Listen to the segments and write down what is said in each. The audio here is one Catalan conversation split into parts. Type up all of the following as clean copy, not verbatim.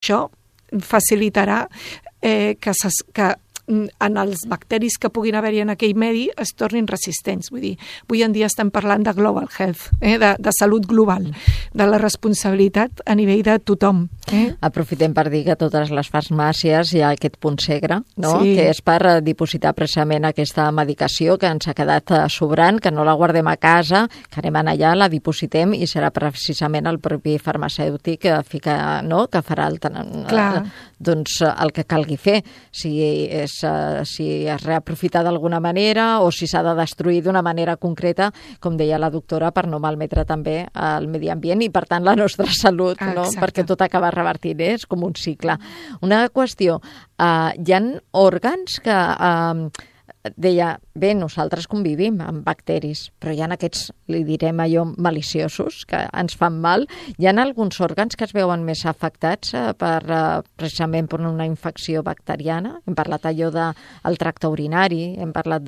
això facilitarà que en els bacteris que puguin haver-hi en aquell medi es tornin resistents. Vull dir, avui en dia estem parlant de global health, de salut global, de la responsabilitat a nivell de tothom. Aprofitem per dir que a totes les farmàcies hi ha aquest punt segre, no? Sí. Que és per dipositar precisament aquesta medicació que ens ha quedat sobrant, que no la guardem a casa, que anem allà, la dipositem i serà precisament el propi farmacèutic que farà el que calgui fer. Si es reaprofita d'alguna manera o si s'ha de destruir d'una manera concreta, com deia la doctora, per no malmetre també el medi ambient i, per tant, la nostra salut, no? Perquè tot acaba revertint, és com un cicle. Una qüestió, hi ha òrgans que... Deia, bé, nosaltres convivim amb bacteris, però hi ha aquests, li direm allò, maliciosos, que ens fan mal. Hi ha alguns òrgans que es veuen més afectats precisament per una infecció bacteriana. Hem parlat allò del tracte urinari, hem parlat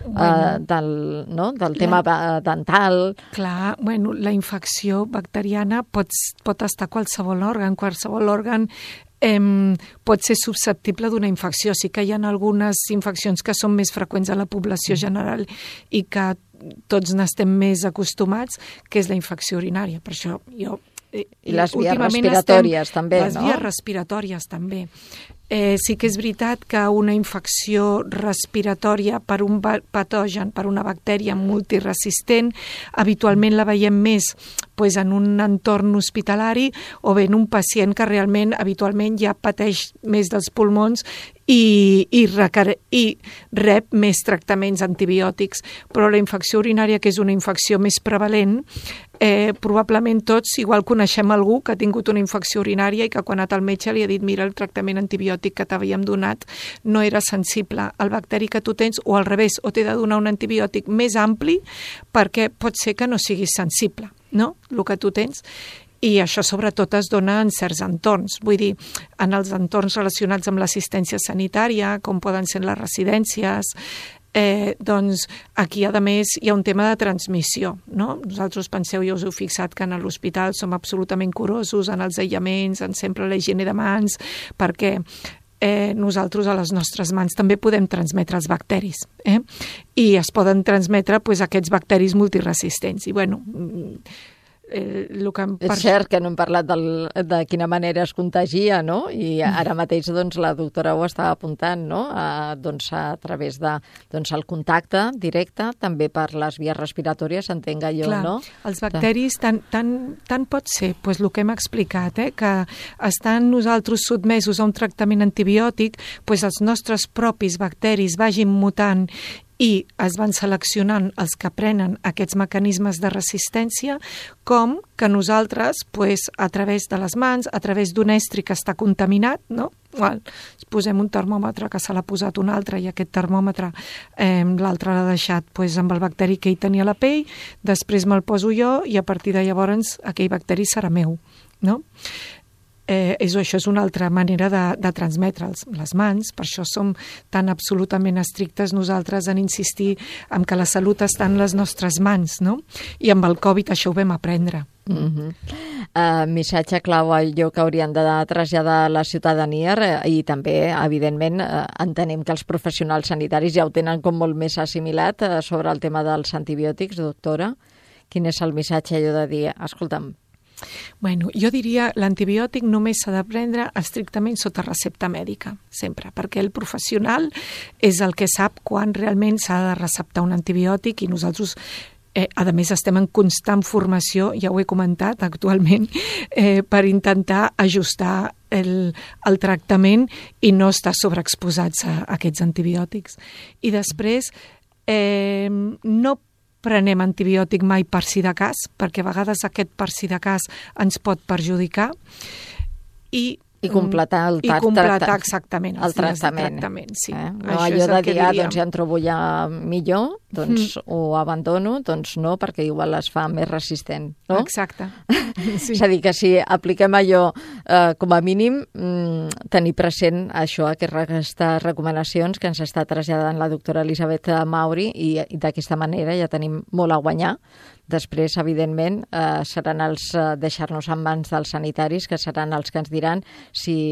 del tema dental. Clar, la infecció bacteriana pot estar a qualsevol òrgan pot ser susceptible d'una infecció. Sí que hi ha algunes infeccions que són més freqüents a la població general i que tots n'estem més acostumats, que és la infecció urinària. Per això I les vies respiratòries també, no? Les vies respiratòries també. Sí que és veritat que una infecció respiratòria per un patogen, per una bactèria multiresistent, habitualment la veiem més en un entorn hospitalari o bé en un pacient que realment habitualment ja pateix més dels pulmons i rep més tractaments antibiòtics. Però la infecció urinària, que és una infecció més prevalent, probablement tots igual coneixem algú que ha tingut una infecció urinària i que quan ha anat al metge li ha dit mira, el tractament antibiòtic que t'havíem donat no era sensible al bacteri que tu tens, o al revés, o t'he de donar un antibiòtic més ampli perquè pot ser que no siguis sensible, no?, el que tu tens. I això sobretot es dona en certs entorns, vull dir, en els entorns relacionats amb l'assistència sanitària, com poden ser les residències. Doncs aquí, a més, hi ha un tema de transmissió, no? Vosaltres penseu, ja us heu fixat que en l'hospital som absolutament curosos en els aïllaments, en sempre la higiene de mans, perquè nosaltres a les nostres mans també podem transmetre els bacteris, i es poden transmetre aquests bacteris multiresistents. I és cert que no hem parlat de quina manera es contagia, no? I ara mateix la doctora ho estava apuntant, no? A través del contacte directe, també per les vies respiratòries, entenc allò, no? Els bacteris, tant pot ser el que hem explicat, que estan nosaltres sotmesos a un tractament antibiòtic, els nostres propis bacteris vagin mutant i es van seleccionant els que prenen aquests mecanismes de resistència, com que nosaltres, a través de les mans, a través d'un estri que està contaminat, no? Posem un termòmetre que se l'ha posat un altre i aquest termòmetre l'altre l'ha deixat amb el bacteri que hi tenia a la pell, després me'l poso jo i a partir de llavors aquell bacteri serà meu, no? Això és una altra manera de transmetre'ls, les mans. Per això som tan absolutament estrictes nosaltres en insistir en que la salut està en les nostres mans, no? I amb el Covid això ho vam aprendre. Missatge clau, allò que haurien de traslladar a la ciutadania, i també, evidentment, entenem que els professionals sanitaris ja ho tenen com molt més assimilat sobre el tema dels antibiòtics, doctora. Quin és el missatge allò de dir, escolta'm, Jo diria l'antibiòtic només s'ha de prendre estrictament sota recepta mèdica, sempre, perquè el professional és el que sap quan realment s'ha de receptar un antibiòtic i nosaltres, a més, estem en constant formació, ja ho he comentat actualment, per intentar ajustar el tractament i no estar sobreexposats a aquests antibiòtics. I després, no prenem antibiòtic mai per si de cas, perquè a vegades aquest per si de cas ens pot perjudicar i completar exactament el tractament. Sí. No allò de dir, ja em trobo ja millor, ho abandono, no, perquè igual es fa més resistent, no? Exacte. Sí. És a dir, que si apliquem allò com a mínim, tenir present això, aquestes recomanacions que ens està traslladant la doctora Elisabet Mauri, i d'aquesta manera ja tenim molt a guanyar. Després, evidentment, seran els deixar-nos en mans dels sanitaris, que seran els que ens diran si